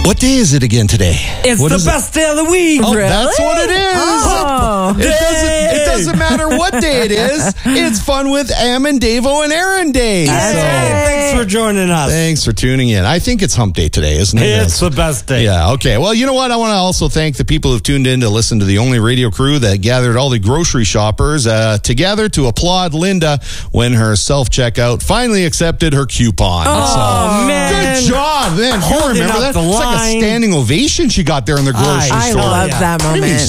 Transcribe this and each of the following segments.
What day is it again today? It's what the best day of the week. Oh, Really? that's what it is. Oh. It doesn't matter what day it is. It's Fun with Am and Davo and Aaron Day. That's right. Thanks for joining us. Thanks for tuning in. I think it's hump day today, isn't it? It's the best day. Yeah, okay. Well, you know what? I want to also thank the people who've tuned in to listen to the only radio crew that gathered all the grocery shoppers together to applaud Linda when her self-checkout finally accepted her coupon. Oh, man. Good job, man. You Holding remember up that? the It's like a line. standing ovation she got there in the grocery I store. love yeah. that What do you mean moment.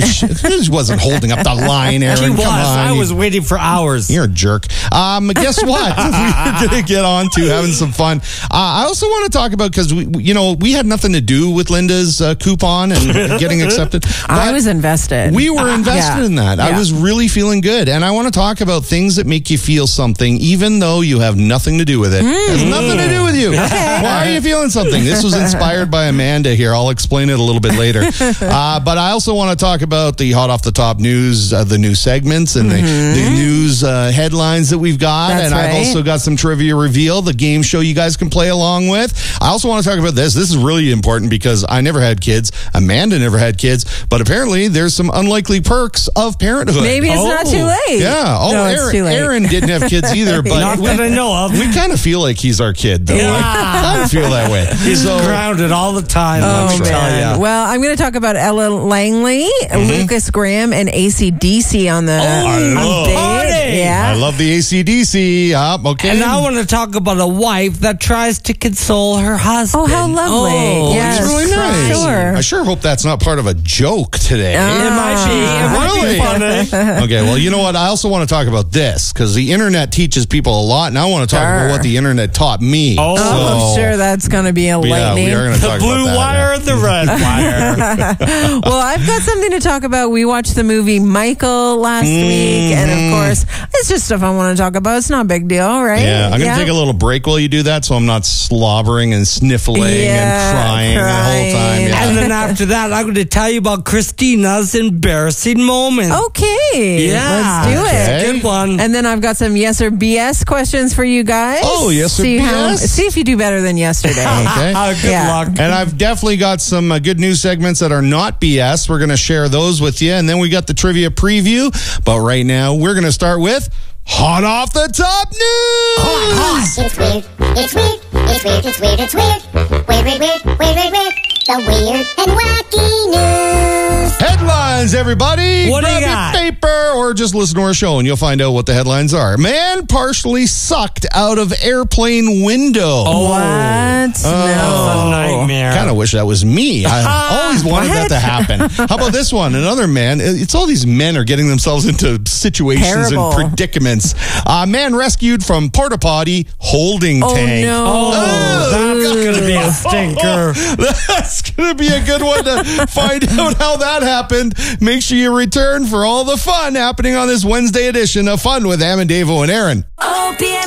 she wasn't holding up the line, Aaron. She was. Come on. I was waiting for hours. You're a jerk. Guess what? We're going to get on to having some fun. I also want to talk about, because we had nothing to do with Linda's coupon and getting accepted. I but was invested. We were invested Yeah. in that. I Yeah. was really feeling good. And I want to talk about things that make you feel something, even though you have nothing to do with it. It has nothing to do with you. Why are you feeling something? This was inspired by Amanda here. I'll explain it a little bit later. But I also want to talk about the hot off the top news, the new segments and the news headlines that we've got. That's and I've right. also got some trivia reveal, the game show you guys can play along with. I also want to talk about this. This is really important because I never had kids. Amanda never had kids. But apparently there's some unlikely perks of parenthood. Maybe it's not too late. Yeah. Oh, No, it's Aaron, too late. Aaron didn't have kids either, but Not that I know of. we kind of feel like he's our kid, though. Yeah. I kind of feel that way. He's grounded all the time. Oh, let me tell man. ya. Well, I'm going to talk about Ella Langley, Lucas Graham, and AC/DC on the I love- date. Party! Yeah. I love the AC/DC. Okay. And I want to talk about a wife that tries to console her husband. Oh, how lovely. Oh, Yes, That's really for nice. sure. I sure hope that's not part of a joke today. It might be. It might Really? be funny. Okay, well, you know what? I also want to talk about this because the internet teaches people a lot, and I want to talk about Sure. what the internet taught me. Oh. I'm sure that's going to be a Yeah, lightning. we are going to The talk blue about that. wire and the red wire. Well, I've got something to talk about. We watched the movie Michael last week, and of course, it's just stuff I want to talk about. It's not a big deal, right? Yeah, I'm going to take a little break while you do that so I'm not slobbering and sniffling Yeah, and crying the whole time. Yeah. And then after that, I'm going to tell you about Christina's embarrassing moment. Okay, Yeah. let's do Okay. it. Good one. And then I've got some yes or BS questions for you guys. Oh, yes or see BS? See if you do better than yesterday. Okay. Good Yeah. luck. And I've definitely got some good news segments that are not BS. We're going to share those with you. And then we got the trivia preview. But right now, we're going to start with Hot Off the Top News. It's weird. It's weird. It's weird. It's weird. It's weird. Weird, weird, weird, weird, weird, weird. The weird and wacky news. Headlines, everybody. What do you Grab got? your paper or just listen to our show and you'll find out what the headlines are. Man partially sucked out of airplane window. What? That's a No. nightmare. Kind of wish that was me. I always wanted that to happen. How about this one? Another man. It's all these men are getting themselves into situations Terrible. and predicaments. Man rescued from porta potty holding Oh, tank. no. Oh, that's going to be a stinker. That's going to be a good one to find out how that happened. Make sure you return for all the fun happening on this Wednesday edition of Fun with Am and Davo and Aaron. OPM